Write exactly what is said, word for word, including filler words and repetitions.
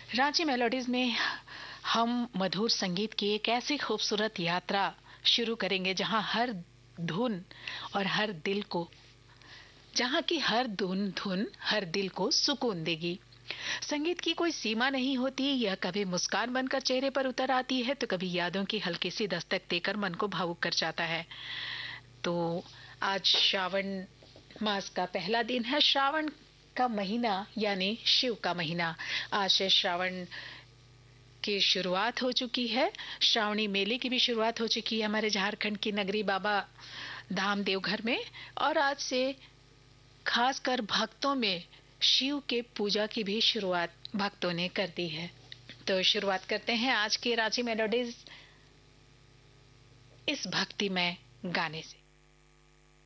Ranchi melodies में हम मधुर संगीत की एक ऐसी खूबसूरत यात्रा शुरू करेंगे जहां हर धुन और हर दिल को जहां की हर धुन धुन हर दिल को सुकून देगी। संगीत की कोई सीमा नहीं होती। यह कभी मुस्कान बनकर चेहरे पर उतर आती है तो कभी यादों की हल्की सी दस्तक देकर मन को भावुक कर जाता है। तो आज श्रावण मास का पहला दिन है। श्रावण का महीना यानी शिव का महीना। आज से श्रावण की शुरुआत हो चुकी है। श्रावणी मेले की भी शुरुआत हो चुकी है हमारे झारखंड की नगरी बाबा धाम देवघर में। और आज से खासकर भक्तों में शिव के पूजा की भी शुरुआत भक्तों ने कर दी है। तो शुरुआत करते हैं आज के रांची मेलोडीज इस भक्तिमय गाने से।